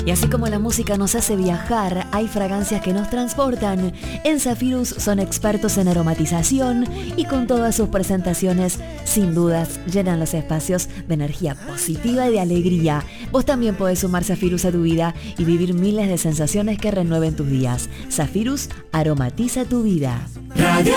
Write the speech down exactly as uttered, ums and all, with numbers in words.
Y así como la música nos hace viajar, hay fragancias que nos transportan. En Zephyrus son expertos en aromatización y con todas sus presentaciones, sin dudas, llenan los espacios de energía positiva y de alegría. Vos también podés sumar Zephyrus a tu vida y vivir miles de sensaciones que renueven tus días. Zephyrus aromatiza tu vida. Radio